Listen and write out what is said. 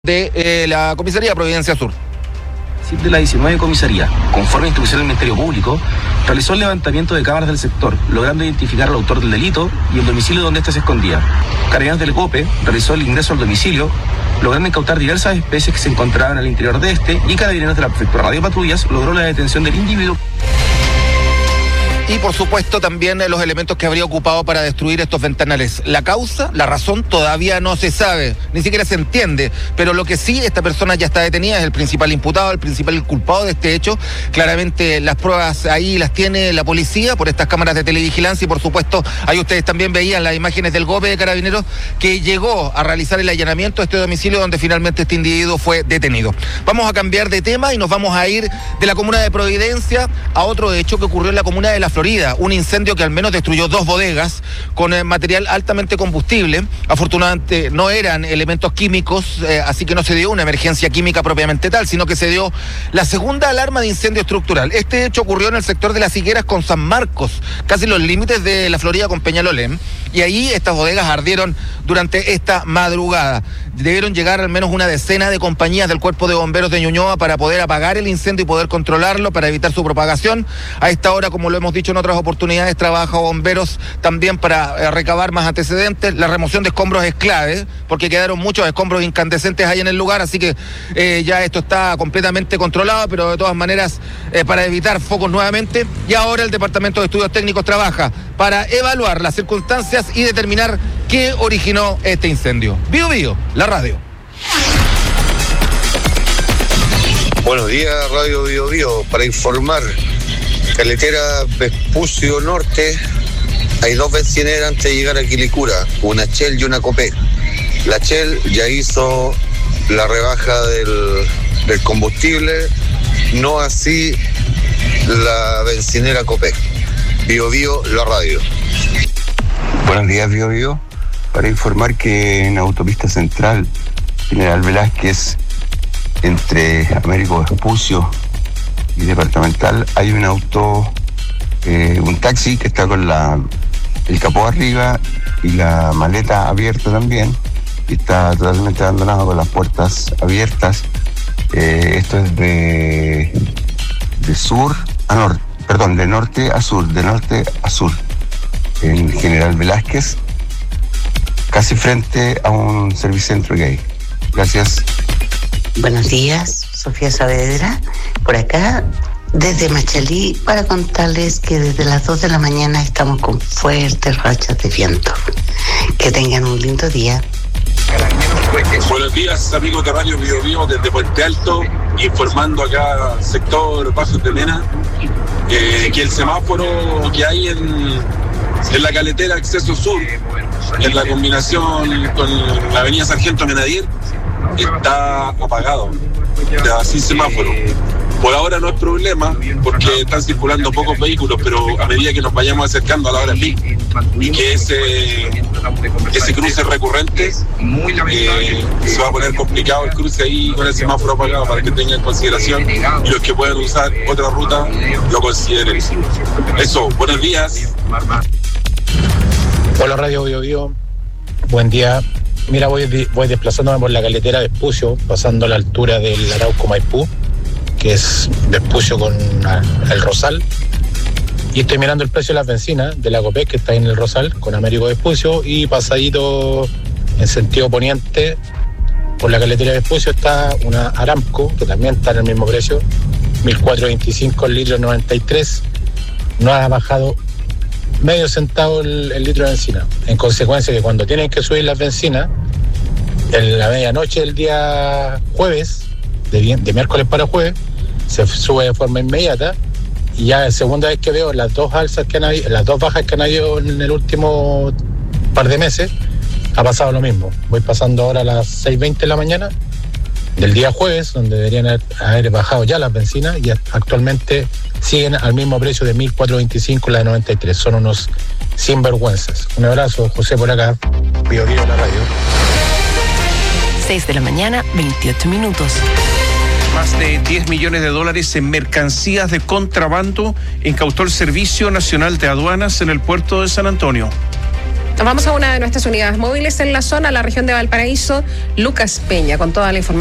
de la Comisaría Providencia Sur. De la 19 Comisaría, conforme a instrucción del Ministerio Público, realizó el levantamiento de cámaras del sector, logrando identificar al autor del delito y el domicilio donde éste se escondía. Carabineros del COPE realizó el ingreso al domicilio, logrando incautar diversas especies que se encontraban al interior de este, y Carabineros de la Prefectura Radio Patrullas logró la detención del individuo. Y por supuesto también los elementos que habría ocupado para destruir estos ventanales. La causa, la razón todavía no se sabe, ni siquiera se entiende, pero lo que sí, esta persona ya está detenida, es el principal imputado, el principal culpado de este hecho. Claramente las pruebas ahí las tiene la policía por estas cámaras de televigilancia y por supuesto ahí ustedes también veían las imágenes del GOPE de Carabineros que llegó a realizar el allanamiento a este domicilio donde finalmente este individuo fue detenido. Vamos a cambiar de tema y nos vamos a ir de la comuna de Providencia a otro hecho que ocurrió en la comuna de La Florida, un incendio que al menos destruyó 2 bodegas con material altamente combustible. Afortunadamente no eran elementos químicos, así que no se dio una emergencia química propiamente tal, sino que se dio la segunda alarma de incendio estructural. Este hecho ocurrió en el sector de Las Higueras con San Marcos, casi los límites de La Florida con Peñalolén, y ahí estas bodegas ardieron durante esta madrugada. Debieron llegar al menos una decena de compañías del Cuerpo de Bomberos de Ñuñoa para poder apagar el incendio y poder controlarlo, para evitar su propagación. A esta hora, como lo hemos dicho en otras oportunidades, trabaja bomberos también para recabar más antecedentes. La remoción de escombros es clave, porque quedaron muchos escombros incandescentes ahí en el lugar, así que ya esto está completamente controlado, pero de todas maneras, para evitar focos nuevamente. Y ahora el Departamento de Estudios Técnicos trabaja para evaluar las circunstancias y determinar qué originó este incendio. Bío Bío, la radio. Buenos días, Radio Bío Bío. Para informar, carretera Vespucio Norte, hay 2 bencineras antes de llegar a Quilicura, una Shell y una Copec. La Shell ya hizo la rebaja del combustible, no así la bencinera Copec. Bío Bío, la radio. Buenos días, Bío Bío. Para informar que en Autopista Central, General Velázquez, entre Américo Vespucio y Departamental, hay un auto, un taxi que está con el capó arriba y la maleta abierta también, y está totalmente abandonado con las puertas abiertas. Esto es de norte a sur, en General Velázquez, casi frente a un servicentro gay. Gracias. Buenos días, Sofía Saavedra, por acá desde Machalí, para contarles que desde las 2 de la mañana estamos con fuertes rachas de viento. Que tengan un lindo día. Buenos días, amigos de Radio Bío Bío, desde Puente Alto, informando acá sector Bajos de Mena, que el semáforo que hay en la caletera Acceso Sur, en la combinación con la avenida Sargento Menadier, está apagado, ya sin semáforo. Por ahora no es problema, porque están circulando pocos vehículos, pero a medida que nos vayamos acercando a la hora peak y que ese cruce recurrente, se va a poner complicado el cruce ahí con el semáforo apagado, para que tengan en consideración, y los que puedan usar otra ruta lo consideren. Eso, buenos días. Hola, Radio Bío Bío, buen día. Mira, voy desplazándome por la carretera Vespucio, pasando a la altura del Arauco Maipú, que es Vespucio con el Rosal, y estoy mirando el precio de las bencinas de la Copec, que está en el Rosal con Américo Vespucio, y pasadito en sentido poniente por la carretera Vespucio está una Aramco, que también está en el mismo precio, 1.425 el litro 93, no ha bajado medio centavo el litro de benzina. En consecuencia, que cuando tienen que subir las bencinas, en la medianoche del día jueves, de miércoles para jueves, se sube de forma inmediata, y ya es segunda vez que veo las 2 bajas que han habido en el último par de meses, ha pasado lo mismo. Voy pasando ahora a las 6:20 de la mañana del día jueves, donde deberían haber bajado ya las bencinas, y actualmente siguen al mismo precio de 1.425 la de 93. Son unos sinvergüenzas. Un abrazo, José, por acá, Bío Bío, la radio. 6 de la mañana, 28 minutos. Más de $10 millones en mercancías de contrabando incautó el Servicio Nacional de Aduanas en el puerto de San Antonio. Vamos a una de nuestras unidades móviles en la zona, la región de Valparaíso. Lucas Peña, con toda la información.